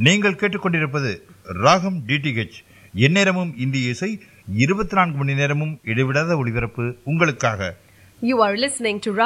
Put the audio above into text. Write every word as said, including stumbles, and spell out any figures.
நீங்கள் கேட்டுக்கொண்டிருப்பது ராகம் டிடிஹெச், எந்நேரமும் இந்திய இசை, இருபத்தி நான்கு மணி நேரமும் இடைவிடாத ஒளிபரப்பு உங்களுக்காக. You are listening to